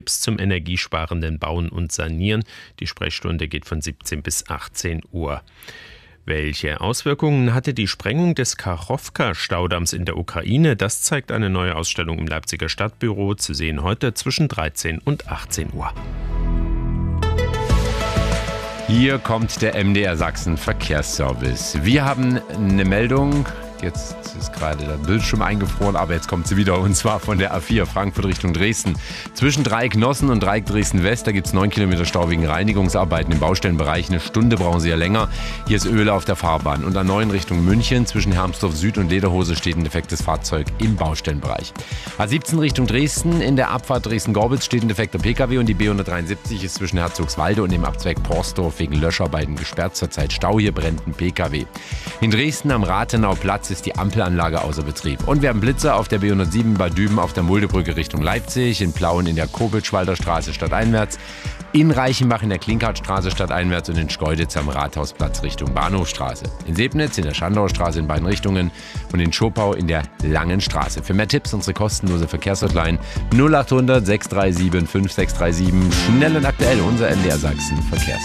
Tipps zum energiesparenden Bauen und Sanieren. Die Sprechstunde geht von 17 bis 18 Uhr. Welche Auswirkungen hatte die Sprengung des Kachowka-Staudamms in der Ukraine? Das zeigt eine neue Ausstellung im Leipziger Stadtbüro, zu sehen heute zwischen 13 und 18 Uhr. Hier kommt der MDR Sachsen Verkehrsservice. Wir haben eine Meldung. Jetzt ist gerade der Bildschirm eingefroren, aber jetzt kommt sie wieder, und zwar von der A4 Frankfurt Richtung Dresden. Zwischen Dreieck Nossen und Dreieck Dresden-West, da gibt es 9 Kilometer Stau wegen Reinigungsarbeiten im Baustellenbereich. Eine Stunde brauchen Sie ja länger. Hier ist Öl auf der Fahrbahn. Und A9 Richtung München, zwischen Hermsdorf Süd und Lederhose steht ein defektes Fahrzeug im Baustellenbereich. A17 Richtung Dresden, in der Abfahrt Dresden-Gorbitz steht ein defekter Pkw und die B173 ist zwischen Herzogswalde und dem Abzweig Porsdorf wegen Löscharbeiten gesperrt. Zurzeit Stau, hier brennt ein Pkw. In Dresden am Rathenau-Platz ist die Ampelanlage außer Betrieb. Und wir haben Blitzer auf der B107 bei Düben auf der Muldebrücke Richtung Leipzig, in Plauen in der Kobelschwalder Straße stadteinwärts, in Reichenbach in der Klinkhartstraße stadteinwärts und in Schkeuditz am Rathausplatz Richtung Bahnhofstraße. In Sebnitz in der Schandauer Straße in beiden Richtungen und in Schopau in der Langen Straße. Für mehr Tipps unsere kostenlose Verkehrshotline 0800 637 5637. Schnell und aktuell, unser MDR Sachsen Verkehrs.